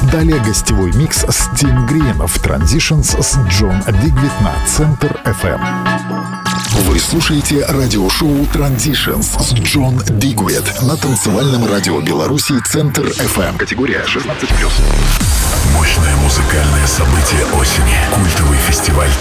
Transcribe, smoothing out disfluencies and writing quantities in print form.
Далее гостевой микс с Тим Грин в Transitions с Джон Дигвид на Центр FM. Вы слушаете радиошоу Transitions с Джон Дигвид на танцевальном радио Беларуси Центр FM. Категория 16+. Мощное музыкальное событие осени. Культовый фестиваль